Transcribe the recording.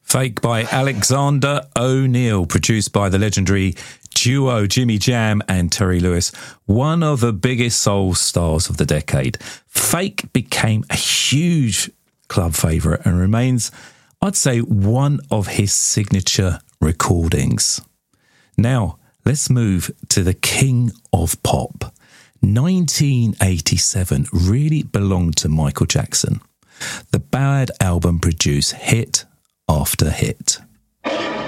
Fake by Alexander O'Neal, produced by the legendary duo Jimmy Jam and Terry Lewis, one of the biggest soul stars of the decade. Fake became a huge club favourite and remains, I'd say, one of his signature recordings. Now, let's move to the king of pop. 1987 really belonged to Michael Jackson. The Bad album produced hit after hit.